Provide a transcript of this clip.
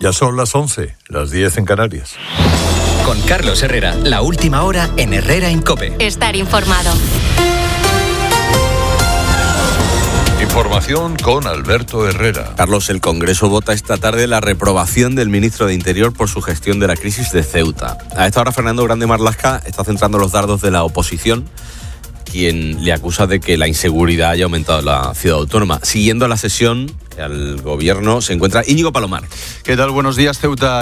Ya son las 11, las 10 en Canarias. Con Carlos Herrera, la última hora en Herrera en COPE. Estar informado. Información con Alberto Herrera. Carlos, el Congreso vota esta tarde la reprobación del ministro de Interior por su gestión de la crisis de Ceuta. A esta hora, Fernando Grande Marlaska está centrando los dardos de la oposición, quien le acusa de que la inseguridad haya aumentado en la ciudad autónoma. Siguiendo la sesión al gobierno se encuentra Íñigo Palomar. ¿Qué tal? Buenos días. Ceuta